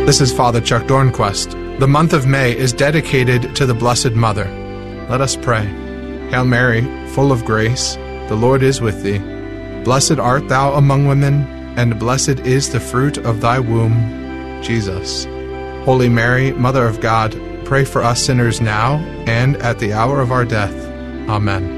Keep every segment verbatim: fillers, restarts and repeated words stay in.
This is Father Chuck Dornquist. The month of May is dedicated to the Blessed Mother. Let us pray. Hail Mary, full of grace, the Lord is with thee. Blessed art thou among women, and blessed is the fruit of thy womb, Jesus. Holy Mary, Mother of God, pray for us sinners now and at the hour of our death. Amen.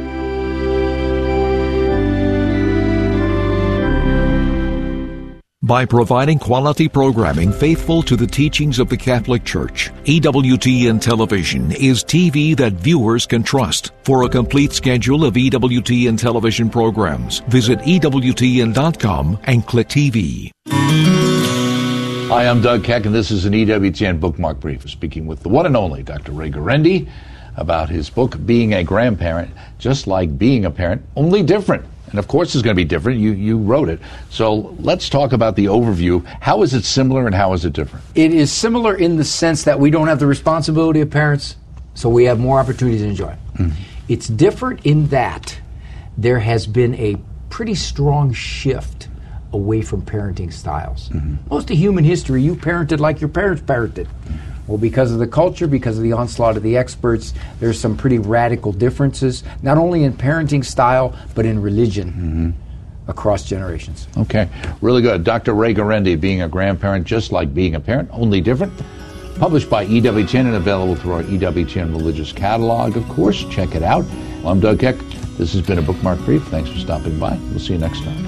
By providing quality programming faithful to the teachings of the Catholic Church, E W T N Television is T V that viewers can trust. For a complete schedule of E W T N television programs, visit E W T N dot com and click T V. Hi, I'm Doug Keck, and this is an E W T N Bookmark Brief, speaking with the one and only Doctor Ray Guarendi about his book, Being a Grandparent, Just Like Being a Parent, Only Different. And of course it's going to be different. You you wrote it. So let's talk about the overview. How is it similar and how is it different? It is similar in the sense that we don't have the responsibility of parents, so we have more opportunities to enjoy. Mm-hmm. It's different in that there has been a pretty strong shift away from parenting styles. Mm-hmm. Most of human history, you parented like your parents parented. Mm-hmm. Well, because of the culture, because of the onslaught of the experts, there's some pretty radical differences, not only in parenting style, but in religion mm-hmm. across generations. Okay, really good. Doctor Ray Guarendi, Being a Grandparent, Just Like Being a Parent, Only Different. Published by E W T N and available through our E W T N Religious Catalog, of course. Check it out. Well, I'm Doug Keck. This has been a Bookmark Brief. Thanks for stopping by. We'll see you next time.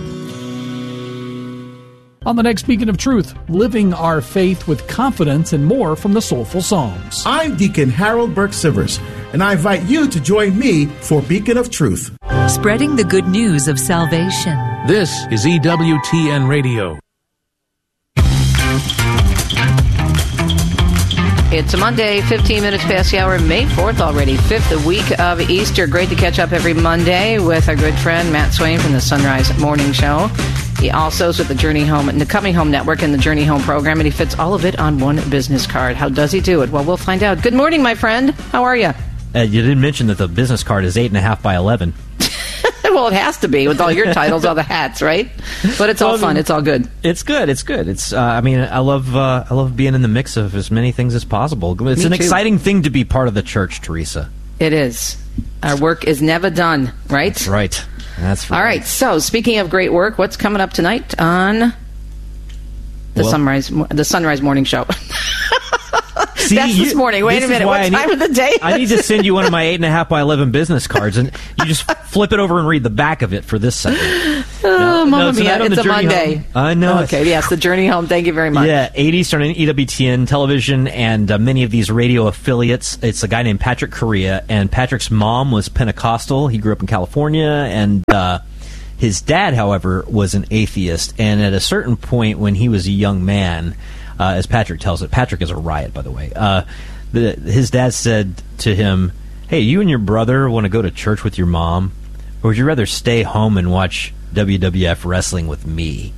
On the next Beacon of Truth, living our faith with confidence and more from the Soulful Songs. I'm Deacon Harold Burke-Sivers, and I invite you to join me for Beacon of Truth. Spreading the good news of salvation. This is E W T N Radio. It's a Monday, fifteen minutes past the hour, May fourth already, fifth week of Easter. Great to catch up every Monday with our good friend Matt Swain from the Sunrise Morning Show. He also is with the Journey Home and the Coming Home Network and the Journey Home program, and he fits all of it on one business card. How does he do it? Well, we'll find out. Good morning, my friend. How are you? Uh, you didn't mention that the business card is eight and a half by eleven. Well, it has to be with all your titles, all the hats, right? But it's all well, fun. I mean, it's all good. It's good. It's good. It's. Uh, I mean, I love. Uh, I love being in the mix of as many things as possible. It's Me an too. exciting thing to be part of the church, Teresa. It is. Our work is never done, right? That's right. That's right. All right. So, speaking of great work, what's coming up tonight on the well, Sunrise the Sunrise Morning Show? See, That's you, this morning. Wait this a minute. What I time need, of the day? I need to send you one of my eight and a half by eleven business cards, and you just flip it over and read the back of it for this second. Oh, no, Mamma no, Mia! It's a Monday. Home. I know. Okay. Yes, the Journey Home. Thank you very much. Yeah, eight Eastern and E W T N television, and uh, many of these radio affiliates. It's a guy named Patrick Correa, and Patrick's mom was Pentecostal. He grew up in California, and uh, his dad, however, was an atheist. And at a certain point, when he was a young man, uh, as Patrick tells it, Patrick is a riot, by the way. Uh, the, his dad said to him, "Hey, you and your brother want to go to church with your mom, or would you rather stay home and watch W W F wrestling with me?"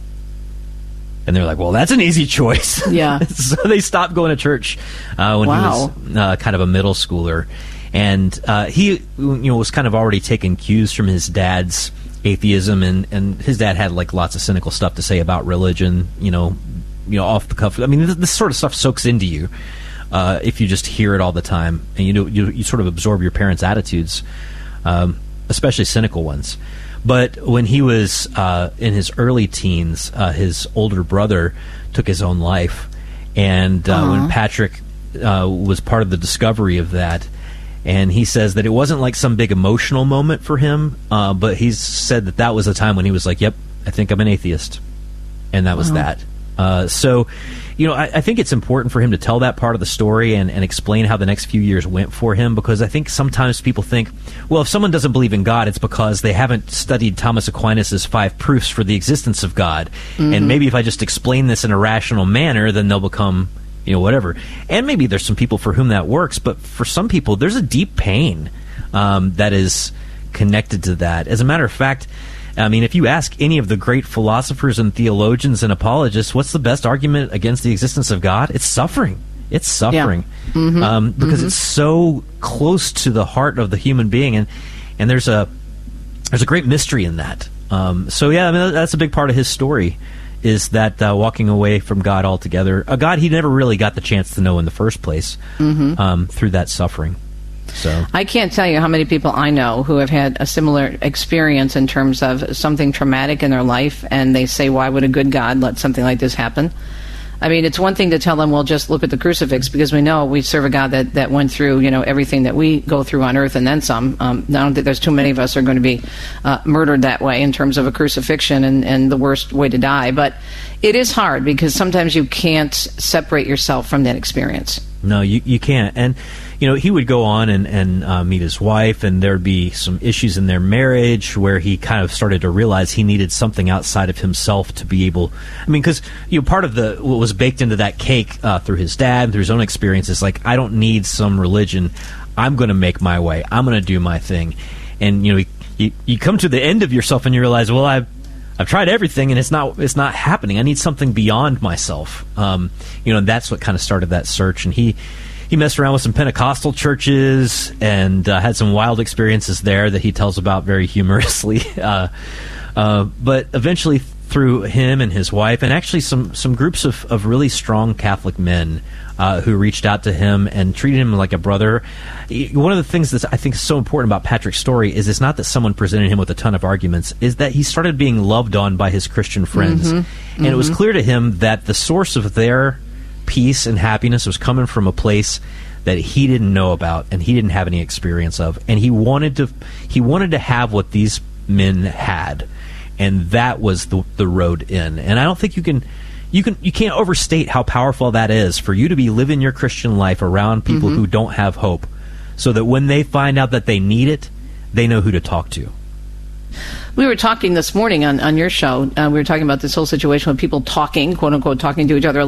And they're like, "Well, that's an easy choice." Yeah. So they stopped going to church uh, when wow. he was uh, kind of a middle schooler, and uh, he, you know, was kind of already taking cues from his dad's atheism, and, and his dad had like lots of cynical stuff to say about religion, you know, you know, off the cuff. I mean, this, this sort of stuff soaks into you uh, if you just hear it all the time, and you know, you you sort of absorb your parents' attitudes, um, especially cynical ones. But when he was uh, in his early teens, uh, his older brother took his own life. And uh, when Patrick uh, was part of the discovery of that, and he says that it wasn't like some big emotional moment for him, uh, but he's said that that was the time when he was like, yep, I think I'm an atheist. And that was wow. that. Uh, so, you know, I, I think it's important for him to tell that part of the story and, and explain how the next few years went for him, because I think sometimes people think, well, if someone doesn't believe in God, it's because they haven't studied Thomas Aquinas' five proofs for the existence of God. Mm-hmm. And maybe if I just explain this in a rational manner, then they'll become, you know, whatever. And maybe there's some people for whom that works, but for some people, there's a deep pain um, that is connected to that. As a matter of fact, I mean, if you ask any of the great philosophers and theologians and apologists, what's the best argument against the existence of God? It's suffering. It's suffering. Yeah. Mm-hmm. Um, because mm-hmm. it's so close to the heart of the human being, and and there's a there's a great mystery in that. Um, so yeah, I mean, that's a big part of his story, is that uh, walking away from God altogether, a God he never really got the chance to know in the first place, mm-hmm. um, through that suffering. So I can't tell you how many people I know who have had a similar experience in terms of something traumatic in their life, and they say, why would a good God let something like this happen? I mean, it's one thing to tell them, well, just look at the crucifix, because we know we serve a God that, that went through, you know, everything that we go through on earth and then some. Um, I don't think there's too many of us are going to be uh, murdered that way in terms of a crucifixion and, and the worst way to die. But it is hard because sometimes you can't separate yourself from that experience. No, you, you can't. And, you know, he would go on and, and uh, meet his wife, and there'd be some issues in their marriage where he kind of started to realize he needed something outside of himself to be able, I mean, because, you know, part of the, what was baked into that cake uh, through his dad, through his own experiences, like, I don't need some religion. I'm going to make my way. I'm going to do my thing. And, you know, you, you come to the end of yourself and you realize, well, I've, I've tried everything and it's not it's not happening. I need something beyond myself. Um, you know, and that's what kind of started that search. And he, he messed around with some Pentecostal churches and uh, had some wild experiences there that he tells about very humorously. Uh, uh, but eventually, through him and his wife, and actually some, some groups of, of really strong Catholic men uh, who reached out to him and treated him like a brother. One of the things that I think is so important about Patrick's story is it's not that someone presented him with a ton of arguments, is that he started being loved on by his Christian friends. Mm-hmm. And mm-hmm. it was clear to him that the source of their peace and happiness was coming from a place that he didn't know about and he didn't have any experience of. And he wanted to he wanted to have what these men had. And that was the the road in. And I don't think you can you can you can't overstate how powerful that is for you to be living your Christian life around people mm-hmm. who don't have hope, so that when they find out that they need it, they know who to talk to. We were talking this morning on, on your show, uh, we were talking about this whole situation with people talking, quote unquote, talking to each other